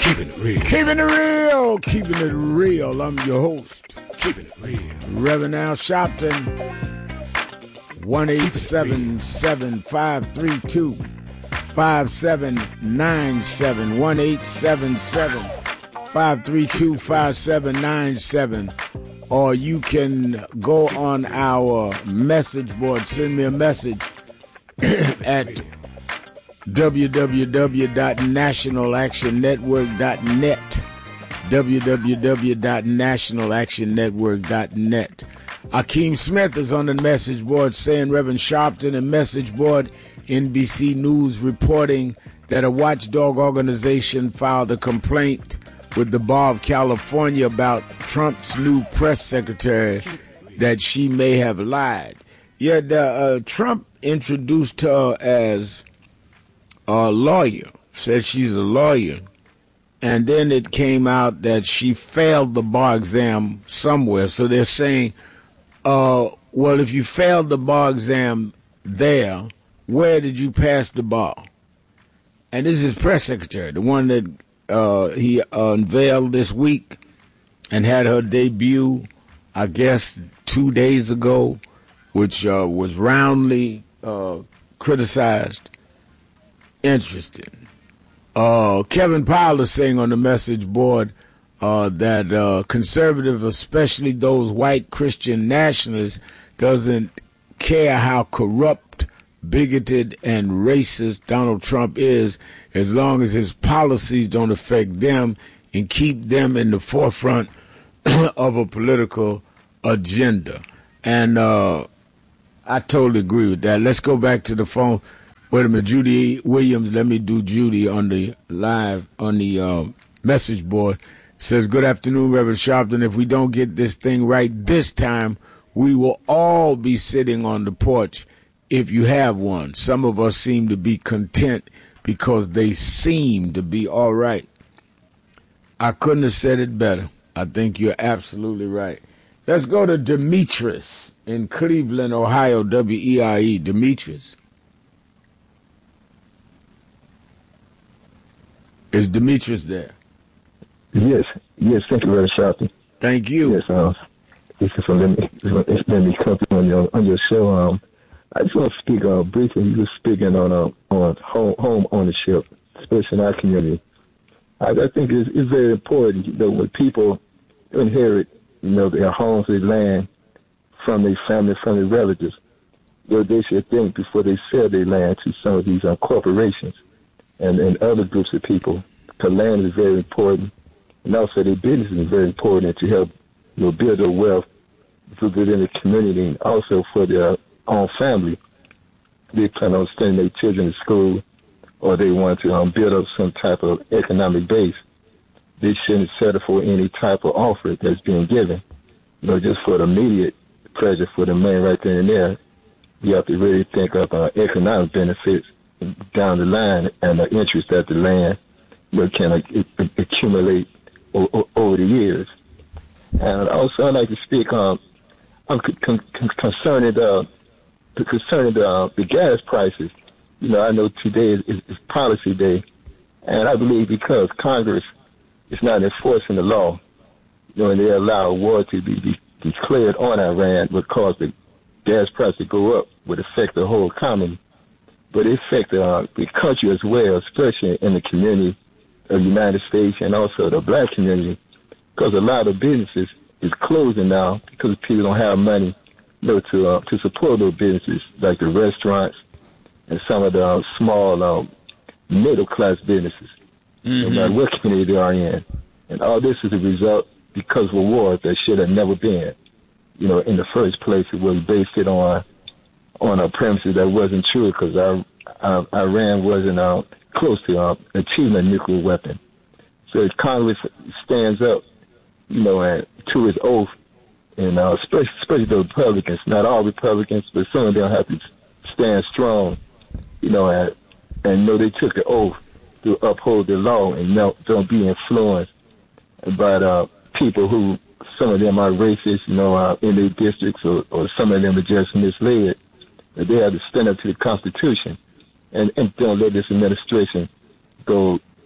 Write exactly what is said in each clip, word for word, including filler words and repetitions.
Keeping it real. Keeping it real. Keeping it real. I'm your host. Keeping it real. Reverend Al Sharpton. one eight seven seven, five three two, five seven nine seven. one eight seven seven, five three two, five seven nine seven. Or you can go on our message board. Send me a message at w w w dot national action network dot net. w w w dot national action network dot net. Akeem Smith is on the message board saying Reverend Sharpton, and message board N B C News reporting that a watchdog organization filed a complaint with the Bar of California about Trump's new press secretary that she may have lied. Yet uh, Trump introduced her as a lawyer, said she's a lawyer, and then it came out that she failed the bar exam somewhere. So they're saying, uh, well, if you failed the bar exam there, where did you pass the bar? And this is press secretary, the one that uh, he uh, unveiled this week and had her debut, I guess, two days ago, which uh, was roundly uh, criticized. Interesting. Uh, Kevin Powell is saying on the message board uh, that uh, conservative, especially those white Christian nationalists, doesn't care how corrupt, bigoted, and racist Donald Trump is, as long as his policies don't affect them and keep them in the forefront of a political agenda. And uh, I totally agree with that. Let's go back to the phone. Wait a minute, Judy Williams. Let me do Judy on the live, on the uh, message board. Says, good afternoon, Reverend Sharpton. If we don't get this thing right this time, we will all be sitting on the porch if you have one. Some of us seem to be content because they seem to be all right. I couldn't have said it better. I think you're absolutely right. Let's go to Demetrius in Cleveland, Ohio, W E I E. Demetrius. Is Demetrius there? Yes, yes. Thank you, Reverend Sharpton. Thank you. Yes, um, this is for let me let me come on your on your show. Um, I just want to speak uh, briefly. You were speaking on uh, on home home ownership, especially in our community. I, I think it's, it's very important, you know, when people inherit, you know, their homes, their land from their family, from their relatives, you know, they should think before they sell their land to some of these uh, corporations and, and other groups of people. Because land is very important, and also their business is very important to help, you know, build their wealth for good in the community, and also for their own family. They plan on sending their children to school, or they want to um, build up some type of economic base. They shouldn't settle for any type of offer that's being given, you know, just for the immediate pleasure for the man right there and there. You have to really think of uh, economic benefits down the line and the interest that the land, you know, can uh, accumulate o- o- over the years. And also, I'd like to speak on, I'm con- con- concerning the, concerning the, uh, the gas prices. You know, I know today is, is, is policy day, and I believe because Congress is not enforcing the law, you know, and they allow war to be, be declared on Iran would cause the gas price to go up, would affect the whole economy, but it affect uh, the country as well, especially in the community of the United States and also the black community, because a lot of businesses is closing now because people don't have money, you know, to uh, to support those businesses like the restaurants and some of the uh, small um, middle-class businesses, mm-hmm. no matter what community they are in. And all this is a result because of a war that should have never been. You know, in the first place, it was based it on on a premises that wasn't true because our, our, Iran wasn't uh, close to uh, achieving a nuclear weapon. So if Congress stands up, you know, and to its oath, and uh, especially, especially the Republicans, not all Republicans, but some of them have to stand strong, you know, and, and know they took the oath to uphold the law and not, don't be influenced by uh, people who, some of them are racist, you know, uh, in their districts, or, or some of them are just misled. But they have to stand up to the Constitution and, and don't let this administration go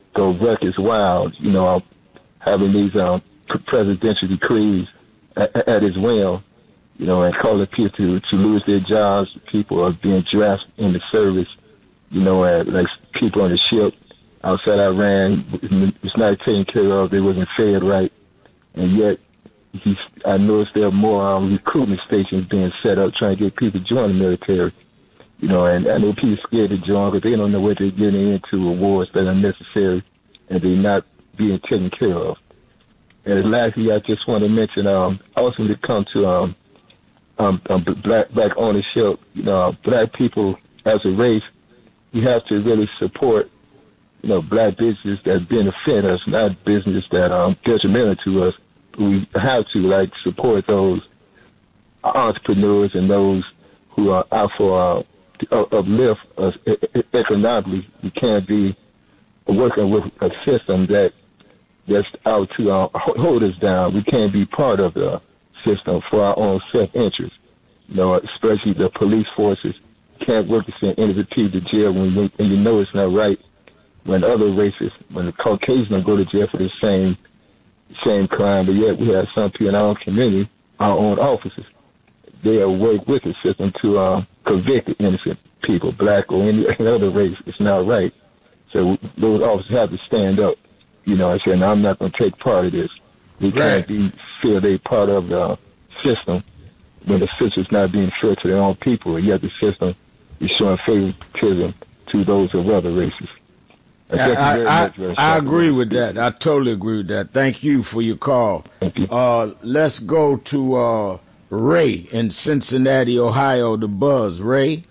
go ruckus wild, you know, having these um, presidential decrees at, at his whim, you know, and calling people to, to lose their jobs. People are being drafted in the service, you know, uh, like people on the ship outside Iran, it's not taken care of. They wasn't fed right. And yet, he's, I noticed there are more um, recruitment stations being set up trying to get people to join the military. You know, and I know people scared to join because they don't know what they're getting into, wars that are necessary, and they're not being taken care of. And lastly, I just want to mention, um, also when it comes to um, um, um, black black ownership, you know, black people as a race, we have to really support, you know, black businesses that benefit us, not business that um detrimental to us. We have to like support those entrepreneurs and those who are out for uh, to uplift us economically. We can't be working with a system that that's out to uh, hold us down. We can't be part of the system for our own self-interest. You know, especially the police forces can't work to send innocent people to jail when you, when you know it's not right. When other races, when the Caucasians go to jail for the same same crime, but yet we have some people in our own community, our own officers, they are work with the system to uh, convict innocent people, black or any other race. It's not right. So those officers have to stand up. You know, I said, no, I'm not going to take part of this. We right. can't be feel they part of the system when the system's not being fair to their own people, and yet the system is showing favoritism to those of other races. I, I, I, I agree with that. I totally agree with that. Thank you for your call. Thank you. Uh, let's go to uh, Ray in Cincinnati, Ohio, the Buzz. Ray?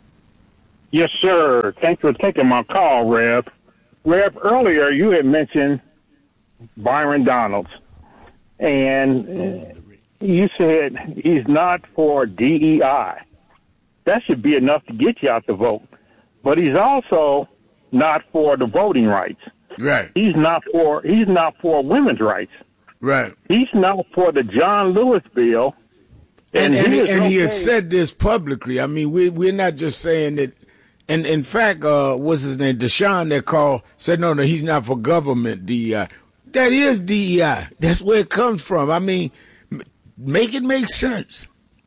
Yes, sir. Thanks for taking my call, Rev. Rev, earlier you had mentioned Byron Donalds, and you said he's not for D E I. That should be enough to get you out the vote. But he's also not for the voting rights. Right. He's not for he's not for women's rights. Right. He's not for the John Lewis bill. And and, and, he, he, and okay. he has said this publicly. I mean, we we're not just saying that. And in fact, uh, what's his name? Deshaun that called said no, no, he's not for government D E I. That is D E I. That's where it comes from. I mean, make it make sense.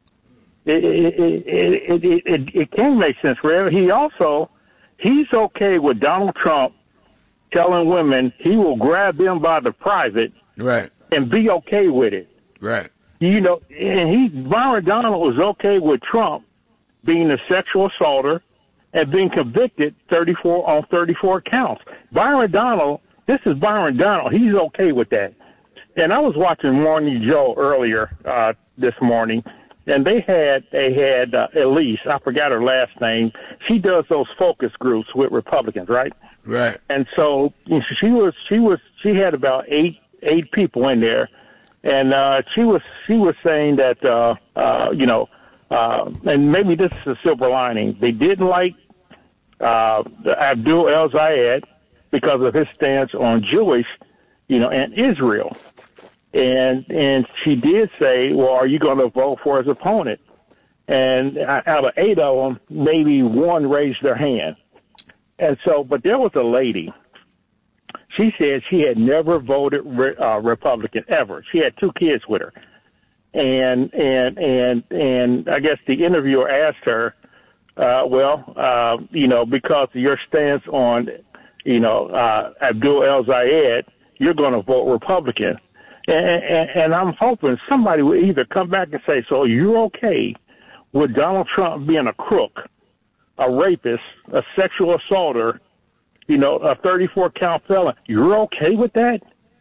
It it it it, it, it can make sense, Rev. He also he's okay with Donald Trump telling women he will grab them by the private, right, and be okay with it, right. You know, and he Byron Donald was okay with Trump being a sexual assaulter and being convicted thirty-four on thirty-four counts. Byron Donald, this is Byron Donald. He's okay with that. And I was watching Morning Joe earlier uh, this morning, and they had they had uh, Elise. I forgot her last name. She does those focus groups with Republicans, right? Right. And so she was she was she had about eight eight people in there, and uh, she was she was saying that uh, uh, you know, uh, and maybe this is a silver lining. They didn't like uh, Abdul El Zayed because of his stance on Jewish, you know, and Israel. And and she did say, well, are you going to vote for his opponent? And out of eight of them, maybe one raised their hand. And so, but there was a lady. She said she had never voted uh, Republican ever. She had two kids with her. And and and and I guess the interviewer asked her, uh, well, uh, you know, because of your stance on, you know, uh, Abdul El Zayed, you're going to vote Republican. And, and, and I'm hoping somebody will either come back and say, so you're okay with Donald Trump being a crook, a rapist, a sexual assaulter, you know, a thirty-four count felon. You're okay with that?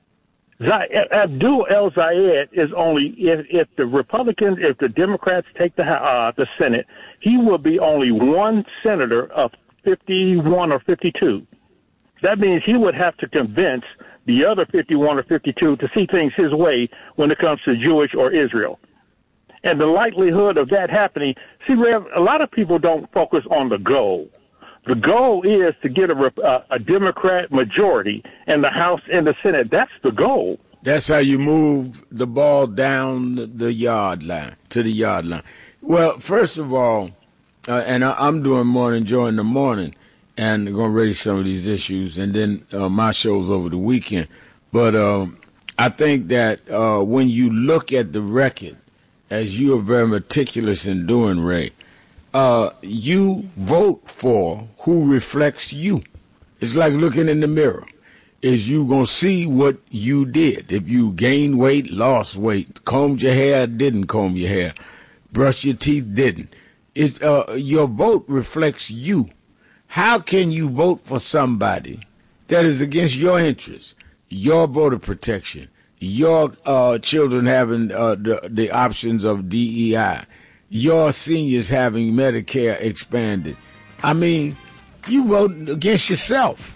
Abdul El Zayed is only, if, if the Republicans, if the Democrats take the uh, the Senate, he will be only one senator of fifty-one or fifty-two. That means he would have to convince the other fifty-one or fifty-two to see things his way when it comes to Jewish or Israel. And the likelihood of that happening, see, Rev, a lot of people don't focus on the goal. The goal is to get a, a, a Democrat majority in the House and the Senate. That's the goal. That's how you move the ball down the yard line, to the yard line. Well, first of all, uh, and I, I'm doing Morning Joe in the morning, and going to raise some of these issues. And then uh, my show's over the weekend. But um, I think that uh, when you look at the record, as you are very meticulous in doing, Ray, uh, you vote for who reflects you. It's like looking in the mirror. Is you going to see what you did. If you gained weight, lost weight, combed your hair, didn't comb your hair, brushed your teeth, didn't. It's, uh, your vote reflects you. How can you vote for somebody that is against your interests, your voter protection, your uh, children having uh, the, the options of D E I, your seniors having Medicare expanded? I mean, you vote against yourself.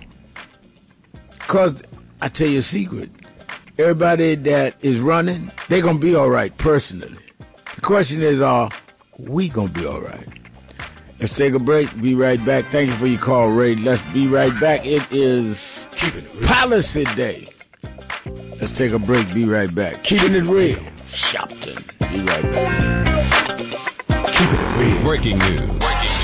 Because I tell you a secret, everybody that is running, they're going to be all right personally. The question is, are we going to be all right? Let's take a break. Be right back. Thank you for your call, Ray. Let's be right back. It is Policy Day. Let's take a break. Be right back. Keeping it real. Shopton. Be right back. Keeping it real. Breaking news.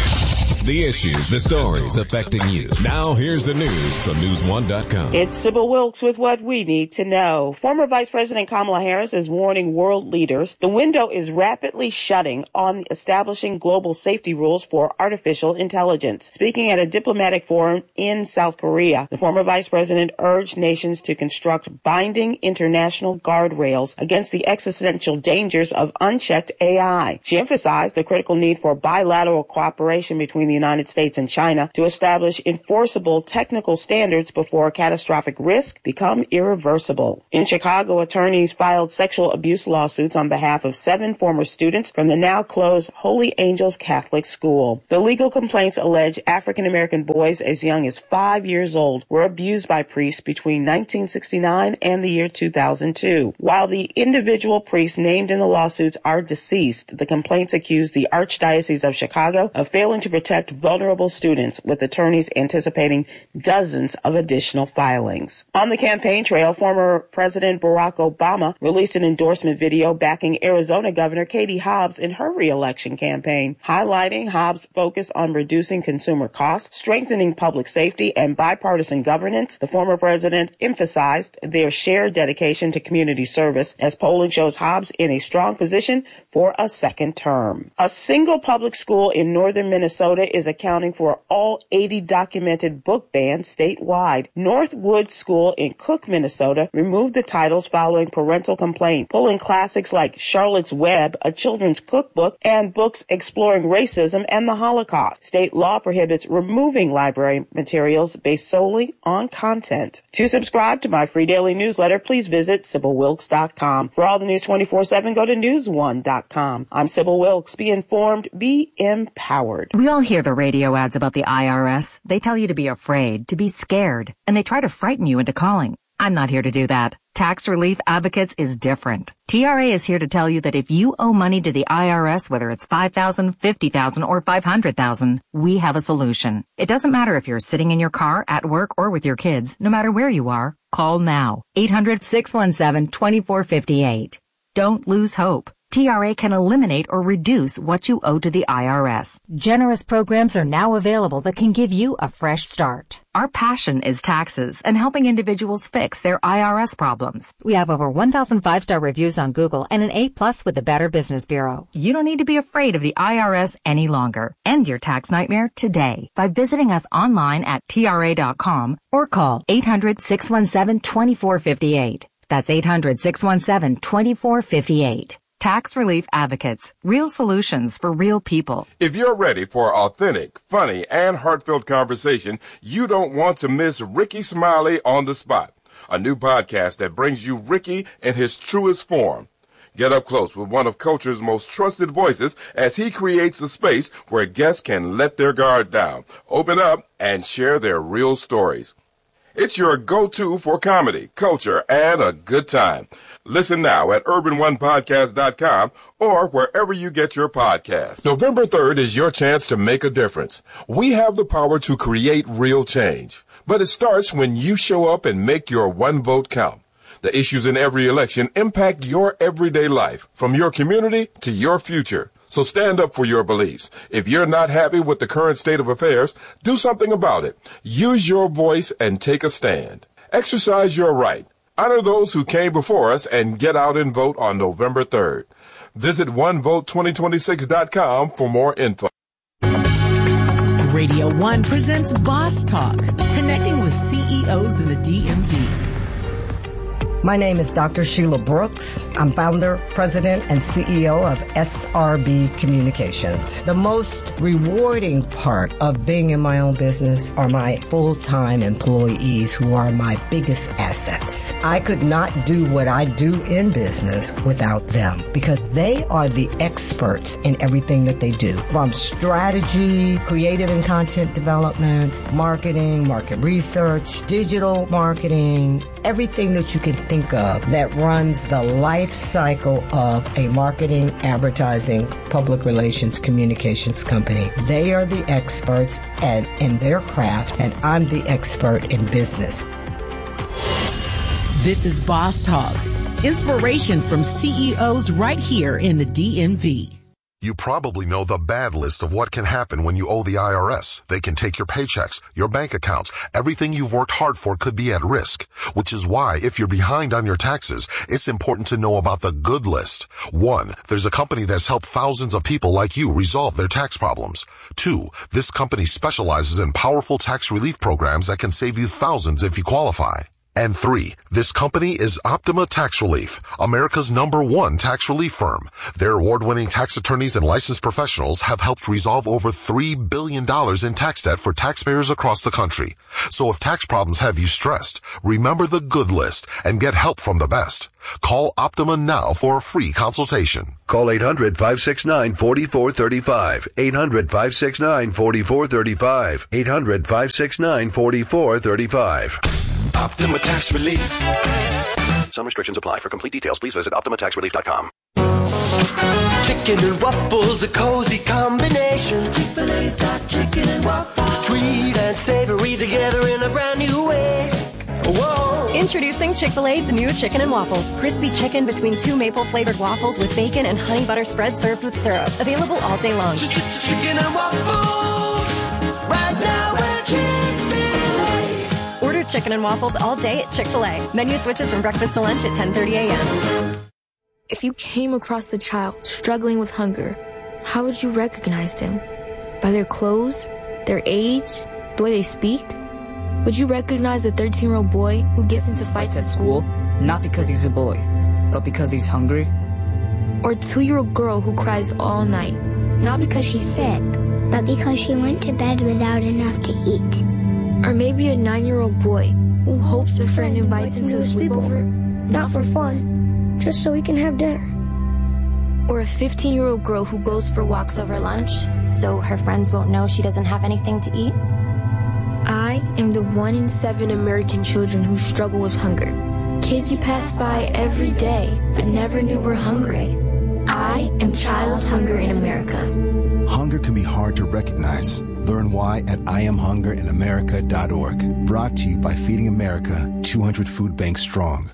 The issues, the stories affecting you. Now here's the news from news one dot com. It's Sybil Wilkes with what we need to know. Former Vice President Kamala Harris is warning world leaders the window is rapidly shutting on establishing global safety rules for artificial intelligence. Speaking at a diplomatic forum in South Korea, the former vice president urged nations to construct binding international guardrails against the existential dangers of unchecked A I. She emphasized the critical need for bilateral cooperation between the United States and China to establish enforceable technical standards before catastrophic risk become irreversible. In Chicago, attorneys filed sexual abuse lawsuits on behalf of seven former students from the now closed Holy Angels Catholic School. The legal complaints allege African-American boys as young as five years old were abused by priests between nineteen sixty-nine and the year two thousand two. While the individual priests named in the lawsuits are deceased, the complaints accuse the Archdiocese of Chicago of failing to protect vulnerable students, with attorneys anticipating dozens of additional filings. On the campaign trail, former President Barack Obama released an endorsement video backing Arizona Governor Katie Hobbs in her re-election campaign, highlighting Hobbs' focus on reducing consumer costs, strengthening public safety, and bipartisan governance. The former president emphasized their shared dedication to community service, as polling shows Hobbs in a strong position for a second term. A single public school in northern Minnesota is accounting for all eighty documented book bans statewide. Northwood School in Cook, Minnesota removed the titles following parental complaint, pulling classics like Charlotte's Web, a children's cookbook, and books exploring racism and the Holocaust. State law prohibits removing library materials based solely on content. To subscribe to my free daily newsletter, please visit Sybil Wilkes dot com. For all the news twenty-four seven, go to news one dot com. I'm Sybil Wilkes. Be informed, be empowered. We all hear the radio ads about the I R S. They tell you to be afraid, to be scared, and they try to frighten you into calling. I'm not here to do that. Tax Relief Advocates is different. T R A is here to tell you that if you owe money to the I R S, whether it's five thousand dollars, fifty thousand dollars, or five hundred thousand dollars, we have a solution. It doesn't matter if you're sitting in your car, at work, or with your kids. No matter where you are, call now. eight hundred, six one seven, two four five eight. Don't lose hope. T R A can eliminate or reduce what you owe to the I R S. Generous programs are now available that can give you a fresh start. Our passion is taxes and helping individuals fix their I R S problems. We have over one thousand five-star reviews on Google and an A plus with the Better Business Bureau. You don't need to be afraid of the I R S any longer. End your tax nightmare today by visiting us online at T R A dot com or call eight hundred, six one seven, two four five eight. That's eight hundred, six one seven, two four five eight. Tax Relief Advocates. Real solutions for real people. If you're ready for authentic, funny, and heartfelt conversation, you don't want to miss Ricky Smiley on the Spot, a new podcast that brings you Ricky in his truest form. Get up close with one of culture's most trusted voices as he creates a space where guests can let their guard down, open up, and share their real stories. It's your go-to for comedy, culture, and a good time. Listen now at urban one podcast dot com or wherever you get your podcasts. November third is your chance to make a difference. We have the power to create real change, but it starts when you show up and make your one vote count. The issues in every election impact your everyday life, from your community to your future. So stand up for your beliefs. If you're not happy with the current state of affairs, do something about it. Use your voice and take a stand. Exercise your right. Honor those who came before us and get out and vote on November third. Visit one vote twenty twenty-six dot com for more info. Radio One presents Boss Talk, connecting with C E Os in the D M V. My name is Doctor Sheila Brooks. I'm founder, president, and C E O of S R B Communications. The most rewarding part of being in my own business are my full-time employees who are my biggest assets. I could not do what I do in business without them because they are the experts in everything that they do. From strategy, creative and content development, marketing, market research, digital marketing, everything that you can think of that runs the life cycle of a marketing, advertising, public relations, communications company. They are the experts and in their craft, and I'm the expert in business. This is Boss Talk, inspiration from C E Os right here in the D M V. You probably know the bad list of what can happen when you owe the I R S. They can take your paychecks, your bank accounts. Everything you've worked hard for could be at risk, which is why if you're behind on your taxes, it's important to know about the good list. One, there's a company that's helped thousands of people like you resolve their tax problems. Two, this company specializes in powerful tax relief programs that can save you thousands if you qualify. And three, this company is Optima Tax Relief, America's number one tax relief firm. Their award-winning tax attorneys and licensed professionals have helped resolve over three billion dollars in tax debt for taxpayers across the country. So if tax problems have you stressed, remember the good list and get help from the best. Call Optima now for a free consultation. Call eight hundred, five six nine, four four three five. eight hundred, five six nine, four four three five. eight hundred, five six nine, four four three five. Optima Tax Relief. Some restrictions apply. For complete details, please visit optima tax relief dot com. Chicken and waffles, a cozy combination. Chick-fil-A's got chicken and waffles. Sweet and savory together in a brand new way. Whoa. Introducing Chick-fil-A's new chicken and waffles. Crispy chicken between two maple-flavored waffles with bacon and honey butter spread served with syrup. Available all day long. Chicken and waffles. Right now at Chick-fil-A. Order chicken and waffles all day at Chick-fil-A. Menu switches from breakfast to lunch at ten thirty a.m. If you came across a child struggling with hunger, how would you recognize them? By their clothes, their age, the way they speak? Would you recognize a thirteen-year-old boy who gets into fights at school? Not because he's a boy, but because he's hungry? Or a two-year-old girl who cries all night? Not because she's sick, but because she went to bed without enough to eat. Or maybe a nine-year-old boy who hopes their friend invites him to a sleepover, not for fun, just so he can have dinner. Or a fifteen-year-old girl who goes for walks over lunch, so her friends won't know she doesn't have anything to eat. I am the one in seven American children who struggle with hunger. Kids you pass by every day, but never knew were hungry. I am child hunger in America. Hunger can be hard to recognize. Learn why at I am hunger in america dot org. Brought to you by Feeding America, two hundred food banks strong.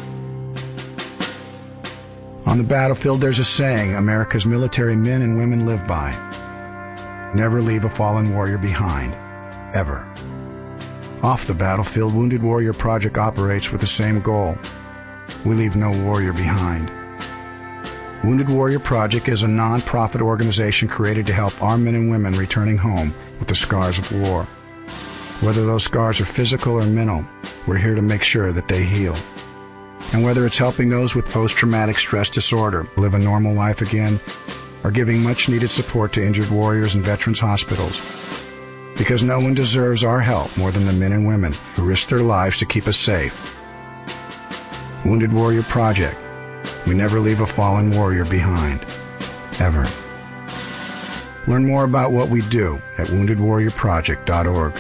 On the battlefield, there's a saying America's military men and women live by. Never leave a fallen warrior behind. Ever. Off the battlefield, Wounded Warrior Project operates with the same goal. We leave no warrior behind. Wounded Warrior Project is a non-profit organization created to help our men and women returning home with the scars of war. Whether those scars are physical or mental, we're here to make sure that they heal. And whether it's helping those with post-traumatic stress disorder live a normal life again, or giving much-needed support to injured warriors in veterans' hospitals. Because no one deserves our help more than the men and women who risk their lives to keep us safe. Wounded Warrior Project. We never leave a fallen warrior behind. Ever. Learn more about what we do at wounded warrior project dot org.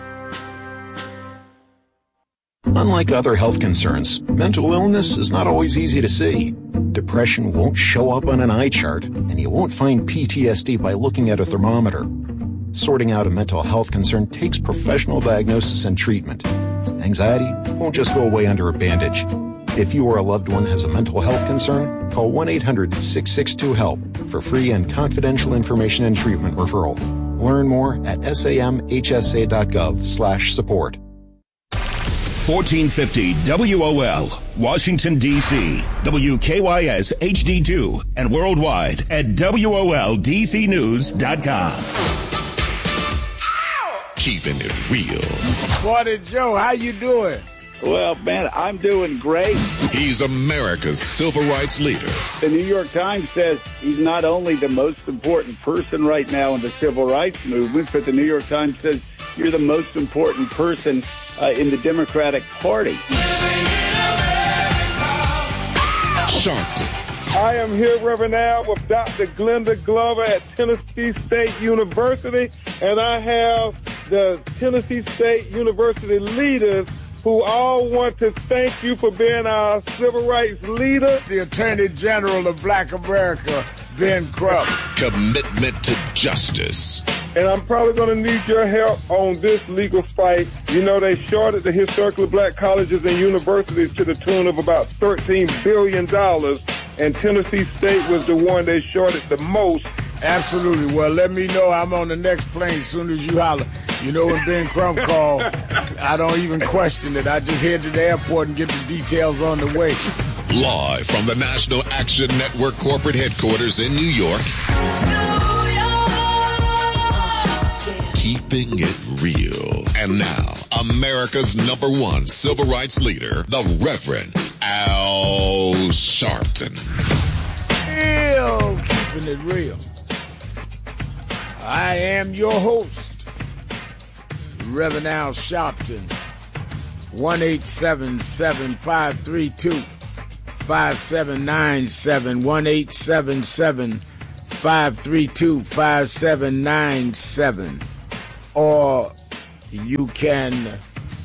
Unlike other health concerns, mental illness is not always easy to see. Depression won't show up on an eye chart, and you won't find P T S D by looking at a thermometer. Sorting out a mental health concern takes professional diagnosis and treatment. Anxiety won't just go away under a bandage. If you or a loved one has a mental health concern, call one eight hundred six six two HELP for free and confidential information and treatment referral. Learn more at samhsa.gov slash support. fourteen fifty W O L, Washington, D C, W K Y S H D two, and worldwide at W O L D C news dot com. Keeping it real. Morning, Joe. How you doing? Well, man, I'm doing great. He's America's civil rights leader. The New York Times says he's not only the most important person right now in the civil rights movement, but the New York Times says you're the most important person uh, in the Democratic Party. Sharpton. I am here, Reverend Al, with Doctor Glenda Glover at Tennessee State University, and I have the Tennessee State University leaders who all want to thank you for being our civil rights leader. The Attorney General of Black America, Ben Crump. Commitment to justice. And I'm probably going to need your help on this legal fight. You know, they shorted the historically black colleges and universities to the tune of about thirteen billion dollars, and Tennessee State was the one they shorted the most. Absolutely. Well, let me know. I'm on the next plane as soon as you holler. You know, when Ben Crump called, I don't even question it. I just head to the airport and get the details on the way. Live from the National Action Network corporate headquarters in New York. Keeping it real. And now, America's number one civil rights leader, the Reverend Al Sharpton. Real, keeping it real. I am your host, Reverend Al Sharpton. one eight seven seven, five three two, five seven nine seven. one eight seven seven, five three two, five seven nine seven. Or you can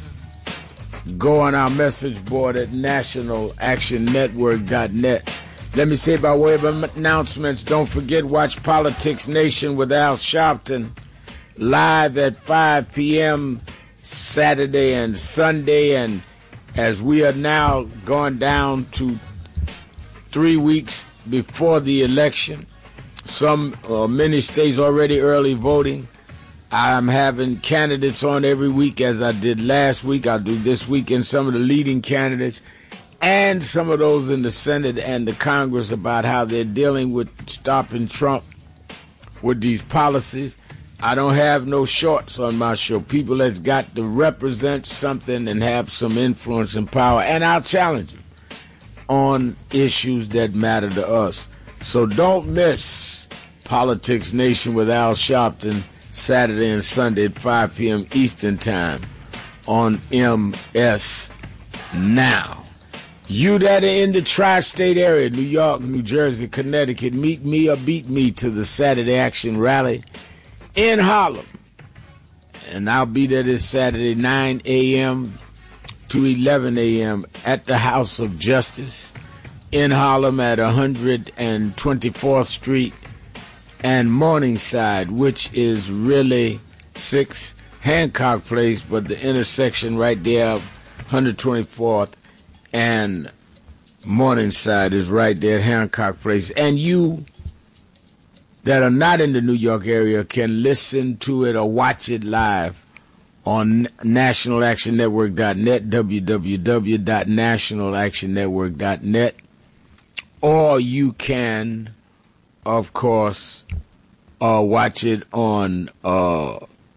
go on our message board at national action network dot net. Let me say by way of announcements, don't forget, watch Politics Nation with Al Sharpton live at five p.m. Saturday and Sunday. And as we are now going down to three weeks before the election, some uh, many states already early voting. I'm having candidates on every week, as I did last week. I'll do this weekend some of the leading candidates and some of those in the Senate and the Congress about how they're dealing with stopping Trump with these policies. I don't have no shorts on my show. People that's got to represent something and have some influence and power, and I'll challenge them on issues that matter to us. So don't miss Politics Nation with Al Sharpton Saturday and Sunday at five p.m. Eastern Time on M S Now. You that are in the tri-state area, New York, New Jersey, Connecticut, meet me or beat me to the Saturday Action Rally in Harlem. And I'll be there this Saturday, nine a.m. to eleven a.m. at the House of Justice in Harlem at one hundred twenty-fourth Street and Morningside, which is really six Hancock Place, but the intersection right there, one hundred twenty-fourth and Morningside is right there at Hancock Place. And you that are not in the New York area can listen to it or watch it live on national action network dot net, w w w dot national action network dot net. Or you can, of course, uh, watch it on uh,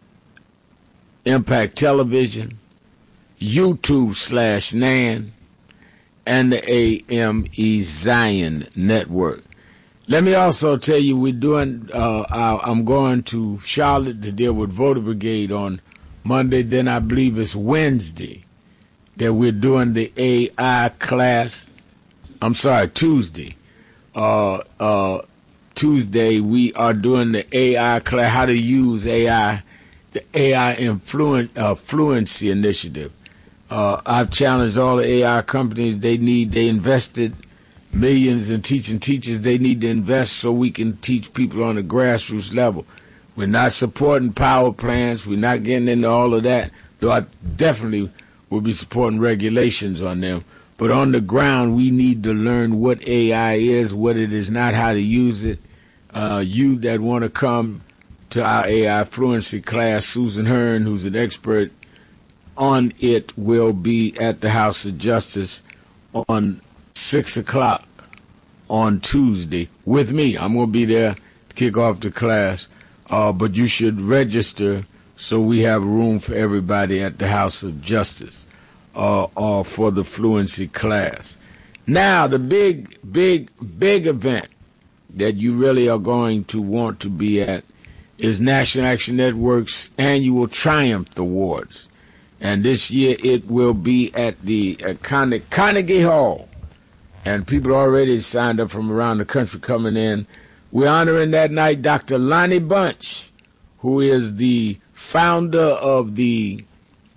Impact Television, YouTube slash Nan, and the A M E Zion Network. Let me also tell you, we're doing, uh, I'm going to Charlotte to deal with Voter Brigade on Monday. Then I believe it's Wednesday that we're doing the A I class. I'm sorry, Tuesday. Uh, uh, Tuesday we are doing the A I class, how to use A I, the A I influent, uh, Fluency Initiative. Uh, I've challenged all the A I companies. They need, they invested millions in teaching teachers. They need to invest so we can teach people on the grassroots level. We're not supporting power plants. We're not getting into all of that, though I definitely will be supporting regulations on them. But on the ground, we need to learn what A I is, what it is not, how to use it. Uh, you that want to come to our A I fluency class, Susan Hearn, who's an expert on it, will be at the House of Justice on six o'clock on Tuesday with me. I'm going to be there to kick off the class. Uh, but you should register so we have room for everybody at the House of Justice uh, uh, for the fluency class. Now, the big, big, big event that you really are going to want to be at is National Action Network's annual Triumph Awards. And this year it will be at the uh, Carne- Carnegie Hall. And people already signed up from around the country coming in. We're honoring that night Doctor Lonnie Bunch, who is the founder of the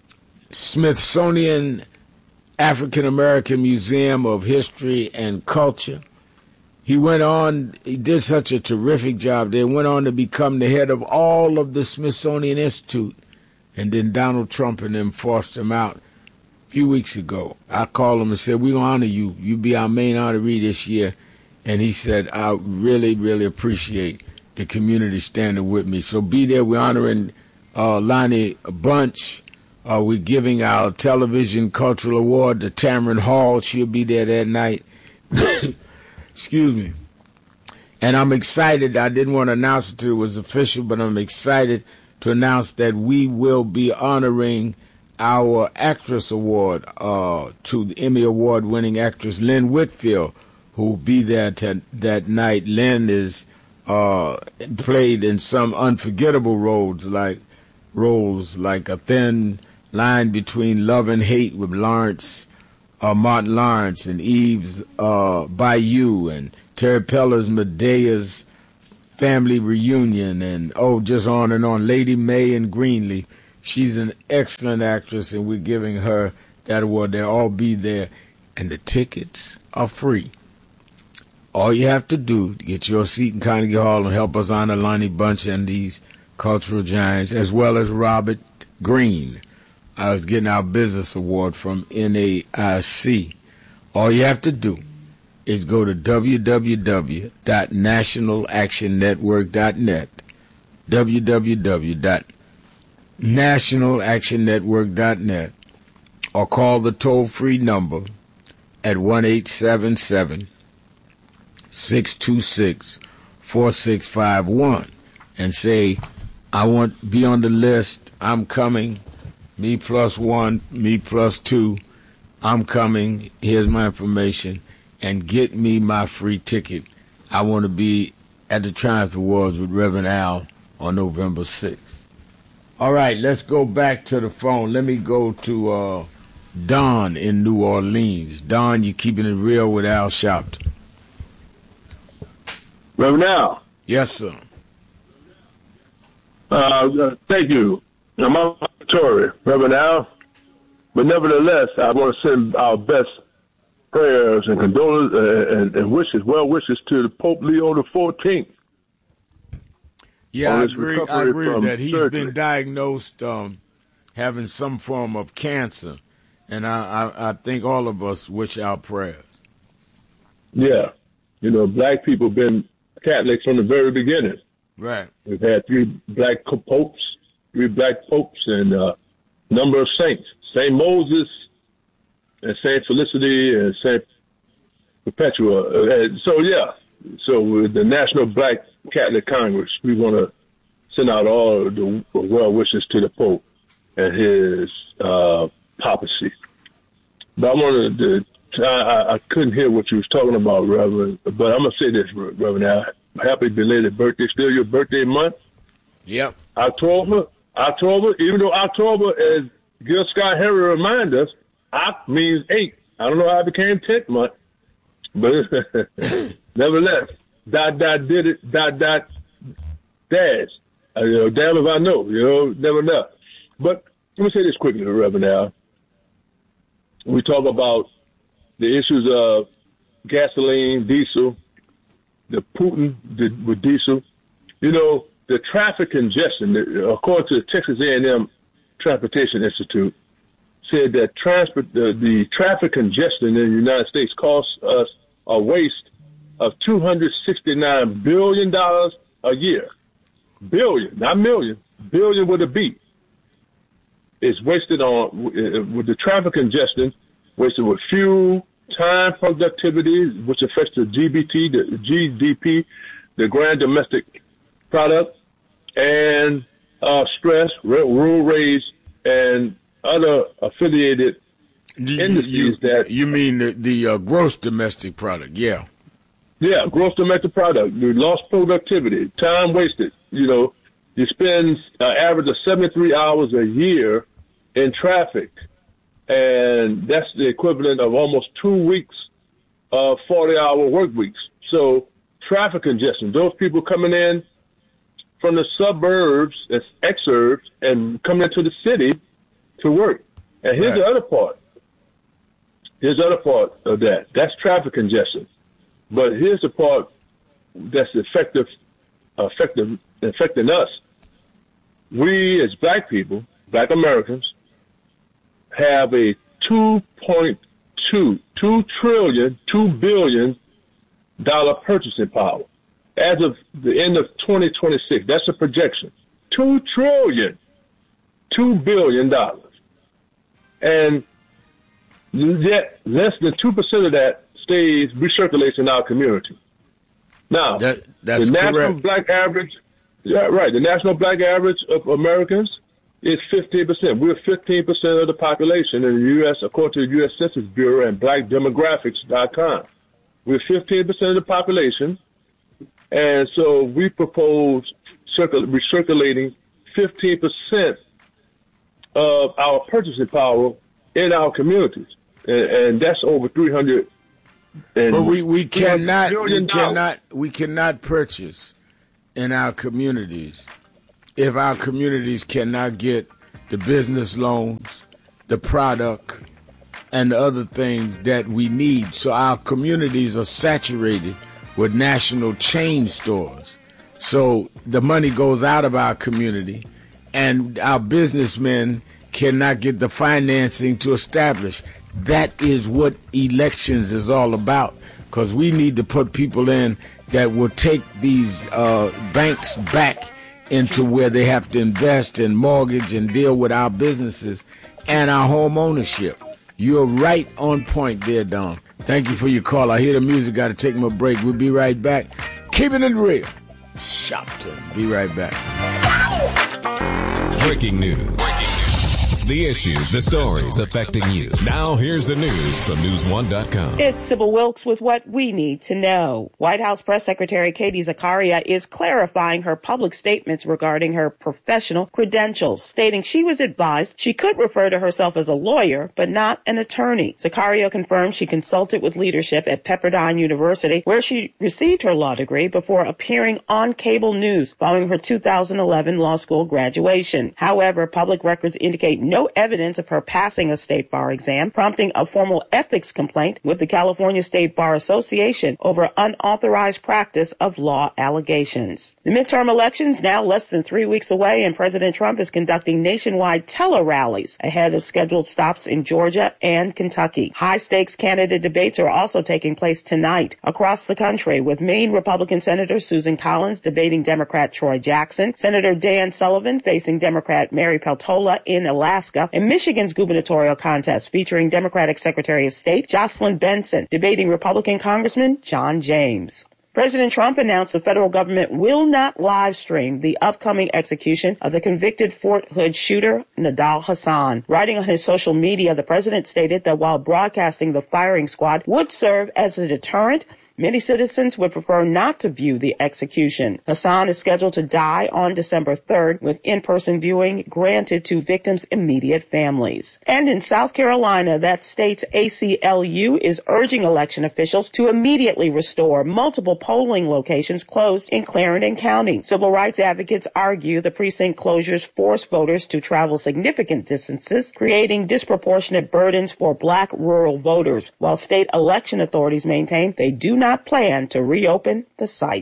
Smithsonian African American Museum of History and Culture. He went on, he did such a terrific job there, went on to become the head of all of the Smithsonian Institute. And then Donald Trump and them forced him out a few weeks ago. I called him and said, we're going to honor you. You be our main honoree this year. And he said, I really, really appreciate the community standing with me. So be there. We're honoring uh, Lonnie Bunch. Uh, we're giving our Television Cultural Award to Tamron Hall. She'll be there that night. Excuse me. And I'm excited. I didn't want to announce it till it was official, but I'm excited to announce that we will be honoring our Actress Award uh, to the Emmy Award-winning actress Lynn Whitfield, who will be there t- that night. Lynn is uh, played in some unforgettable roles, like roles like A Thin Line Between Love and Hate with Lawrence, uh, Martin Lawrence, and Eve's uh, Bayou, and Terry Peller's Medea's Family Reunion, and oh, just on and on. Lady May in Greenleaf. She's an excellent actress, and we're giving her that award. They'll all be there, and the tickets are free. All you have to do to get your seat in Carnegie Hall and help us honor Lonnie Bunch and these cultural giants, as well as Robert Greene. I was getting our business award from N A I C. All you have to do is go to w w w dot national action network dot net, w w w dot national action network dot net, or call the toll-free number at one eight seven seven, six two six, four six five one and say, I want to be on the list, I'm coming, me plus one, me plus two, I'm coming, here's my information, and get me my free ticket. I want to be at the Triumph Awards with Reverend Al on November sixth. All right, let's go back to the phone. Let me go to uh, Don in New Orleans. Don, you're keeping it real with Al Sharpton. Reverend Al. Yes, sir. Uh, thank you. I'm Tory, Reverend Al. But nevertheless, I want to send our best prayers and condolences uh, and, and wishes, well wishes to the Pope Leo the fourteenth. Yeah, I agree. I agree with that. He's surgery. been diagnosed um, having some form of cancer, and I, I, I think all of us wish our prayers. Yeah, you know, black people been Catholics from the very beginning. Right. We've had three black popes, three black popes, and a uh, number of saints. Saint Moses, and Saint Felicity, and Saint Perpetua. Uh, so, yeah. So with the National Black Catholic Congress, we want to send out all the well wishes to the Pope and his uh, papacy. But I wanted to, I, I couldn't hear what you was talking about, Reverend, but I'm going to say this, Reverend Al. Happy belated birthday. Still your birthday month? Yep. October. October, even though October, as Gil Scott Heron reminds us, Oct means eight. I don't know how it became tenth month, but nevertheless, dot, dot, did it, dot, dot, dash. Uh, you know, damn if I know, you know, never know. But let me say this quickly, Reverend Al. We talk about the issues of gasoline, diesel, the Putin the, with diesel. You know, the traffic congestion, according to the Texas A and M Transportation Institute, said that transport the, the traffic congestion in the United States costs us a waste of two hundred sixty-nine billion dollars a year. Billion, not million. Billion with a B. It's wasted on, with the traffic congestion, wasted with fuel, time, productivity, which affects the G B T, the G D P, the grand domestic product, and uh, stress, rural raise, and other affiliated you, industries you, that... You mean the, the uh, gross domestic product, yeah. Yeah, gross domestic product. The lost productivity, time wasted. You know, you spend an average of seventy-three hours a year in traffic, and that's the equivalent of almost two weeks of forty-hour work weeks. So traffic congestion, those people coming in from the suburbs, as exurbs, and coming into the city to work. And here's right. the other part. Here's the other part of that. That's traffic congestion. But here's the part that's effective, effective, affecting us. We, as black people, black Americans, have a two point two, two trillion, two billion dollar purchasing power. As of the end of twenty twenty-six, that's a projection. Two trillion, two billion dollars. And yet less than two percent of that stays, recirculates in our community. Now, that, that's the national correct. black average, yeah, right, the national black average of Americans is fifteen percent. We're fifteen percent of the population in the U S, according to the U S Census Bureau and black demographics dot com. We're fifteen percent of the population, and so we propose circul- recirculating fifteen percent of our purchasing power in our communities, and, and that's over three hundred. But we, we cannot we cannot we cannot purchase in our communities if our communities cannot get the business loans, the product, and the other things that we need. So our communities are saturated with national chain stores. So the money goes out of our community, and our businessmen cannot get the financing to establish. That is what elections is all about, because we need to put people in that will take these uh, banks back into where they have to invest and mortgage and deal with our businesses and our home ownership. You're right on point there, Don. Thank you for your call. I hear the music. Got to take my break. We'll be right back. Keeping it real. Shopton. Be right back. Breaking news. The issues, the stories affecting you. Now here's the news from news one dot com. It's Sybil Wilkes with what we need to know. White House Press Secretary Katie Zakaria is clarifying her public statements regarding her professional credentials, stating she was advised she could refer to herself as a lawyer, but not an attorney. Zakaria confirmed she consulted with leadership at Pepperdine University, where she received her law degree before appearing on cable news following her two thousand eleven law school graduation. However, public records indicate no No evidence of her passing a state bar exam, prompting a formal ethics complaint with the California State Bar Association over unauthorized practice of law allegations. The midterm elections now less than three weeks away, and President Trump is conducting nationwide tele-rallies ahead of scheduled stops in Georgia and Kentucky. High-stakes candidate debates are also taking place tonight across the country, with Maine Republican Senator Susan Collins debating Democrat Troy Jackson, Senator Dan Sullivan facing Democrat Mary Peltola in Alaska, and Michigan's gubernatorial contest featuring Democratic Secretary of State Jocelyn Benson debating Republican Congressman John James. President Trump announced the federal government will not live stream the upcoming execution of the convicted Fort Hood shooter Nidal Hasan. Writing on his social media, the president stated that while broadcasting the firing squad would serve as a deterrent, many citizens would prefer not to view the execution. Hasan is scheduled to die on December third, with in-person viewing granted to victims' immediate families. And in South Carolina, that state's A C L U is urging election officials to immediately restore multiple polling locations closed in Clarendon County. Civil rights advocates argue the precinct closures force voters to travel significant distances, creating disproportionate burdens for black rural voters, while state election authorities maintain they do not plan to reopen the sites.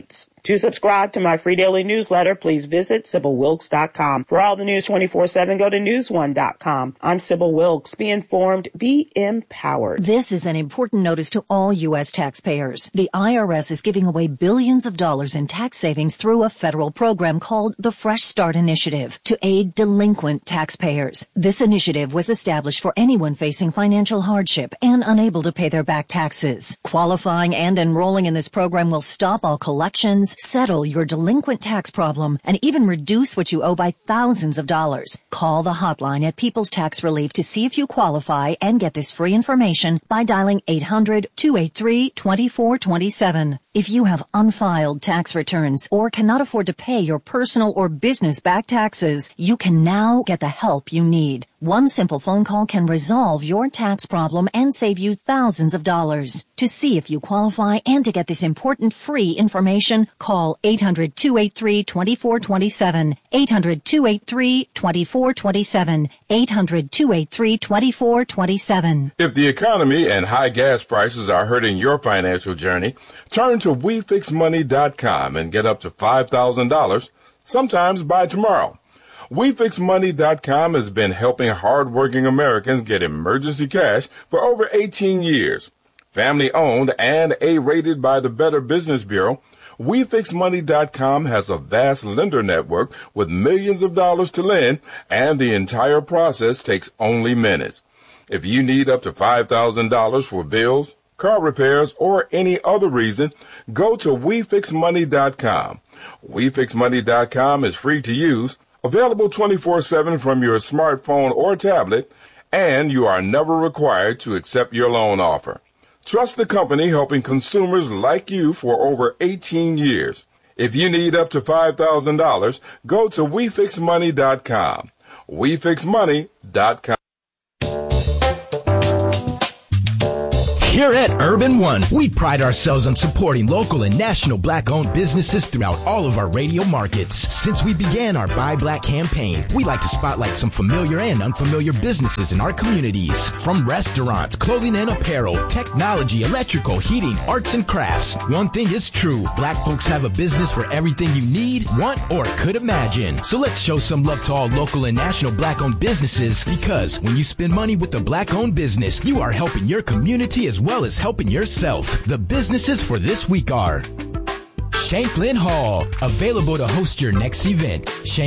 To subscribe to my free daily newsletter, please visit Sybil Wilkes dot com. For all the news twenty-four seven, go to news one dot com. I'm Sybil Wilkes. Be informed, be empowered. This is an important notice to all U S taxpayers. The I R S is giving away billions of dollars in tax savings through a federal program called the Fresh Start Initiative to aid delinquent taxpayers. This initiative was established for anyone facing financial hardship and unable to pay their back taxes. Qualifying and enrolling in this program will stop all collections, settle your delinquent tax problem, and even reduce what you owe by thousands of dollars. Call the hotline at People's Tax Relief to see if you qualify and get this free information by dialing eight hundred, two eight three, two four two seven. If you have unfiled tax returns or cannot afford to pay your personal or business back taxes, you can now get the help you need. One simple phone call can resolve your tax problem and save you thousands of dollars. To see if you qualify and to get this important free information, call eight hundred, two eight three, two four two seven, eight hundred, two eight three, two four two seven, eight hundred, two eight three, two four two seven. If the economy and high gas prices are hurting your financial journey, turn to we fix money dot com and get up to five thousand dollars, sometimes by tomorrow. we fix money dot com has been helping hardworking Americans get emergency cash for over eighteen years. Family owned and A-rated by the Better Business Bureau, we fix money dot com has a vast lender network with millions of dollars to lend, and the entire process takes only minutes. If you need up to five thousand dollars for bills, car repairs, or any other reason, go to we fix money dot com. we fix money dot com is free to use, available twenty-four seven from your smartphone or tablet, and you are never required to accept your loan offer. Trust the company helping consumers like you for over eighteen years. If you need up to five thousand dollars, go to we fix money dot com. we fix money dot com. Here at Urban One, we pride ourselves on supporting local and national black-owned businesses throughout all of our radio markets. Since we began our Buy Black campaign, we like to spotlight some familiar and unfamiliar businesses in our communities. From restaurants, clothing and apparel, technology, electrical, heating, arts and crafts. One thing is true, black folks have a business for everything you need, want, or could imagine. So let's show some love to all local and national black-owned businesses, because when you spend money with a black-owned business, you are helping your community as well as helping yourself. The businesses for this week are Shanklin Hall, available to host your next event. Shanklin